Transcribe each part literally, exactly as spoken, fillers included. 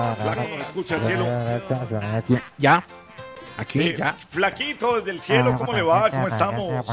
Flaco, ¿no escucha el cielo? Ya, aquí, Eh, ya. Flaquito, desde el cielo, ¿cómo le va? ¿Cómo estamos?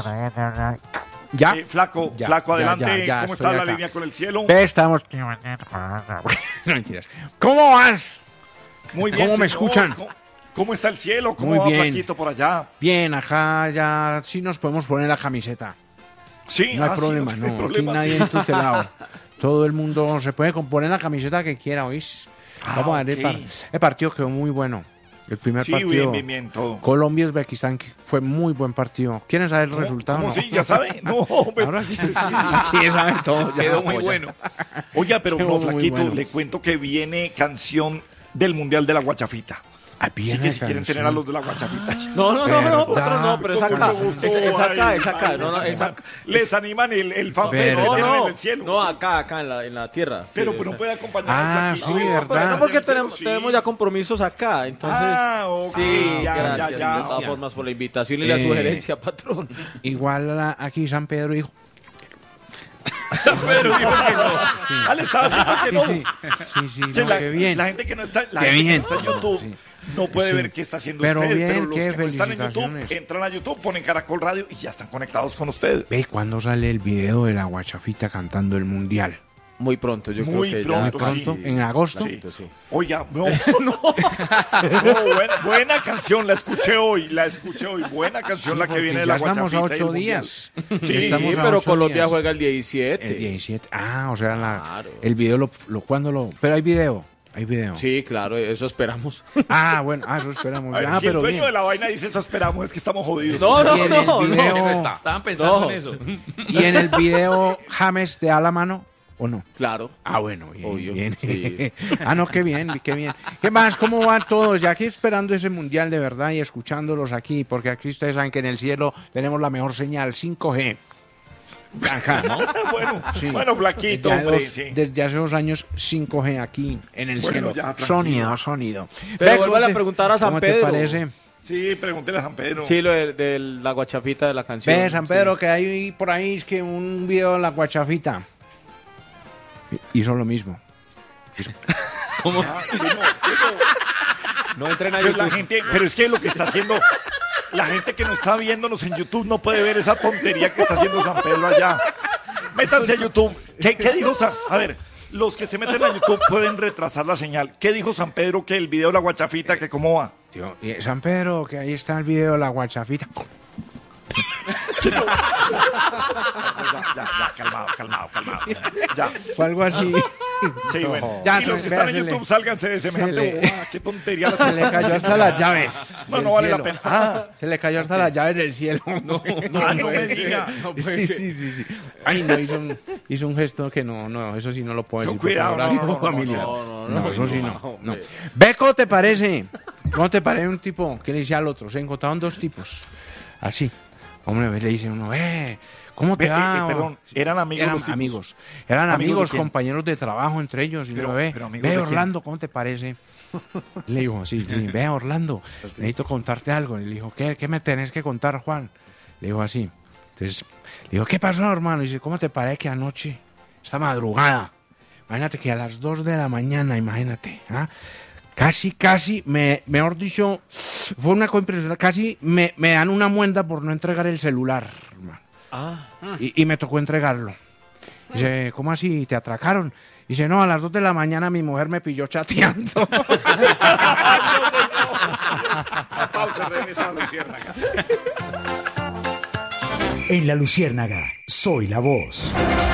Ya. Eh, flaco, Ya, flaco, ya, adelante. ya, ya, ¿Cómo estoy está la acá. línea con el cielo? Ve, estamos. No, mentiras. ¿Cómo vas? Muy bien, ¿Cómo me señor. escuchan? ¿Cómo, cómo está el cielo? ¿Cómo Muy va, bien. Flaquito, por allá? Bien, acá ya sí nos podemos poner la camiseta. Sí, No hay ah, sí, problema, tiene no. Aquí problema, nadie sí. en tutelado. Todo el mundo se puede poner la camiseta que quiera, ¿oís? Ah, Vamos a ver, el, ok. par- el partido quedó muy bueno. El primer Sí, partido. bien, bien, bien, todo. Colombia-Uzbekistán que fue muy buen partido. ¿Quieren saber el ¿Cómo, resultado? cómo No. sí? ¿Ya sabe? No, hombre. Ahora sí, sí, sí, sí, saben todo. ya, Quedó muy ya. bueno. Oiga, pero Quedó no, muy Flaquito, bueno. le cuento que viene canción del Mundial de la Guachafita. Ah, Así viene que si quieren canción. tener a los de la Guachafita. No, no, no, no, ¿Verdad? nosotros no, pero es Con acá. mucho gusto, Es, es acá, ay, es acá. ay, No, no, les es animan- acá. Les animan el, el fanfest ¿Verdad? que No, tienen en no, el cielo. no, acá, acá en la, en la tierra. Sí, Pero, o pero sea. puede acompañar Ah, al sí, Flaquito. ¿verdad? Pero no, porque En el cielo, tenemos, sí. tenemos ya compromisos acá, entonces... Ah, ok. Sí, ya, gracias, ya, ya. de todas formas, por la invitación y la Eh, sugerencia, patrón. Igual a- aquí San Pedro dijo. San Pedro dijo que no. Ah, le estaba diciendo que no. Sí, sí, sí, Es que no, la, qué bien. la gente que no está, la Qué gente que bien. no está en YouTube Sí. no puede Sí. ver qué está haciendo Pero usted, bien, pero los qué que no están en YouTube felicitaciones. entran a YouTube, ponen Caracol Radio y ya están conectados con usted. Ve cuándo sale el video de la Guachafita cantando el mundial. Muy pronto, yo Muy creo que pronto, ya... Muy pronto, sí. en agosto. Sí. Sí. Oiga, no, no, No, buena, buena canción, la escuché hoy, la escuché hoy, buena canción la que Porque viene de ya la estamos a Guachafita y el ocho Mundial. días. Sí, Estamos a pero ocho Colombia días. juega el diecisiete. El diecisiete. Ah, o sea, la, Claro. el video lo, lo cuando lo. Pero hay video. Hay video. Sí, claro, eso esperamos. Ah, bueno, ah, eso esperamos. A ver, Ah, si el pero dueño bien. de la vaina dice eso esperamos, es que estamos jodidos. No, no, Y en no, el no. video- Que no está. Estaban pensando No. en eso. ¿Y en el video James te da la mano o no? Claro. Ah, bueno, bien, Obvio, bien. sí. Ah, no, qué bien, qué bien. ¿Qué más? ¿Cómo van todos? Ya aquí esperando ese mundial de verdad y escuchándolos aquí, porque aquí ustedes saben que en el cielo tenemos la mejor señal, cinco G. Acá, ¿no? Bueno, Sí. bueno, Flaquito, Desde, hombre, dos- sí. desde hace dos años, cinco G aquí en el Bueno, cielo. ya, tranquilo. Sonido, sonido. Pero Ve, vuelve ¿cómo a te- preguntar a San ¿cómo Pedro. te parece? Sí, pregúntele a San Pedro. Sí, lo de, de la guachafita de la canción. Ve, San Pedro, que hay por ahí es que un video de la Guachafita hizo lo mismo. ¿Cómo? Ah, yo no, yo no. No entren a Pero la YouTube. gente, pero es que lo que está haciendo, la gente que no está viéndonos en YouTube no puede ver esa tontería que está haciendo San Pedro allá. Métanse a YouTube. ¿Qué, qué dijo San? A ver, los que se meten a YouTube pueden retrasar la señal. ¿Qué dijo San Pedro que el video de la Guachafita, que cómo va? Tío, y San Pedro, que ahí está el video de la Guachafita. Ya, ya, ya, calmado, calmado, calmado. Ya, O algo así. sí, bueno. Ya, y los que entonces, están en vea, se YouTube, le- sálganse de se semejante le- bobada. Qué tontería. Se le cayó hasta las llaves. No, del no vale la cielo. pena. Ah, Se le cayó hasta las llaves del cielo. No, ah, no me diga. Sí, sí, sí, sí. Ay, no, hizo un, hizo un gesto que no, no, eso sí no lo puedo Con decir. cuidado, por no, horario no, no, no, familiar. no, no, No, no, eso sí no, no. no. hombre. Ve, ¿cómo te parece? ¿Cómo te parece un tipo que le dice al otro? Se encontraron dos tipos. Así. Hombre, le dice uno, eh, ¿cómo te Ve, va? eh, eh, perdón, eran amigos Eran los tipos. amigos. Eran ¿Amigos de amigos, quién? compañeros de trabajo entre ellos. Y Pero- le digo, ve, pero amigos ve de quién. Orlando, ¿cómo te parece? Le digo, sí, sí, ve Orlando, necesito contarte algo. Y le dijo, ¿qué, qué me tenés que contar, Juan? Le digo así. Entonces, le digo, ¿qué pasó, hermano? Y dice, ¿cómo te parece que anoche, esta madrugada, imagínate que a las dos de la mañana, imagínate, ¿ah? Casi, casi, me, mejor dicho, fue una cosa impresionante, casi me, me dan una muenda por no entregar el celular, hermano. Ah, Y, y me tocó entregarlo. Dice, ¿cómo así? ¿Te atracaron? Dice, no, a las dos de la mañana mi mujer me pilló chateando. Pausa, regresa a Luciérnaga. En La Luciérnaga, soy la voz.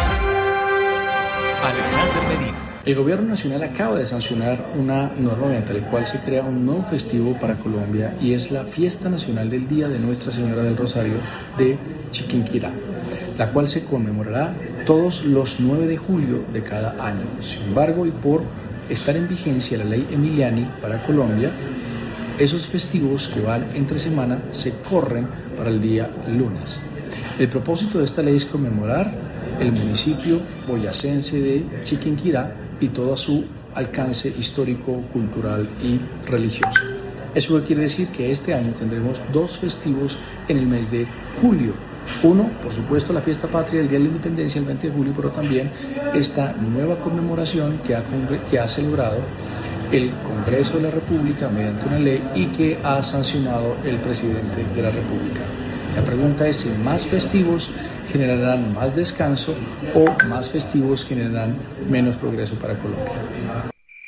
Alexander Medina. El gobierno nacional acaba de sancionar una norma mediante la cual se crea un nuevo festivo para Colombia y es la Fiesta Nacional del Día de Nuestra Señora del Rosario de Chiquinquirá, la cual se conmemorará todos los nueve de julio de cada año. Sin embargo, y por estar en vigencia la ley Emiliani para Colombia, esos festivos que van entre semana se corren para el día lunes. El propósito de esta ley es conmemorar el municipio boyacense de Chiquinquirá y todo su alcance histórico, cultural y religioso. ¿Eso quiere decir? Que este año tendremos dos festivos en el mes de julio. Uno, por supuesto, la fiesta patria, el Día de la Independencia, el veinte de julio, pero también esta nueva conmemoración que ha, congre- que ha celebrado el Congreso de la República mediante una ley y que ha sancionado el presidente de la República. La pregunta es si más festivos generarán más descanso o más festivos generarán menos progreso para Colombia.